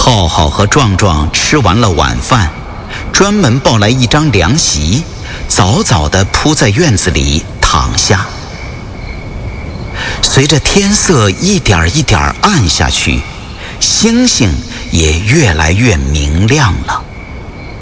浩浩和壮壮吃完了晚饭，专门抱来一张凉席，早早地铺在院子里躺下。随着天色一点一点暗下去，星星也越来越明亮了。